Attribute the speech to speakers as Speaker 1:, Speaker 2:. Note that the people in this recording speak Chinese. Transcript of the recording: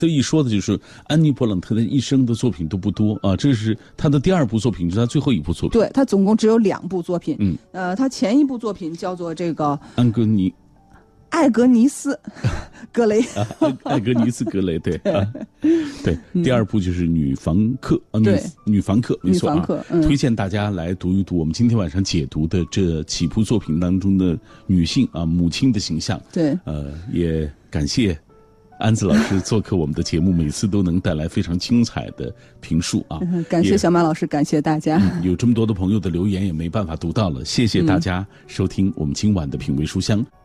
Speaker 1: 得一说的就是安妮·勃朗特的一生的作品都不多啊，这是他的第2部作品，就是他最后一部作品。
Speaker 2: 对，他总共只有2部作品。他前一部作品叫做这个艾格尼斯格雷，
Speaker 1: 艾格尼斯格雷，对对，第2部就是女房客女房客，没错啊。推荐大家来读一读我们今天晚上解读的这几部作品当中的女性啊，母亲的形象。
Speaker 2: 对，
Speaker 1: 也感谢安子老师做客我们的节目，每次都能带来非常精彩的评述啊！
Speaker 2: 感谢小马老师，感谢大家。
Speaker 1: 有这么多的朋友的留言也没办法读到了，谢谢大家收听我们今晚的品味书香。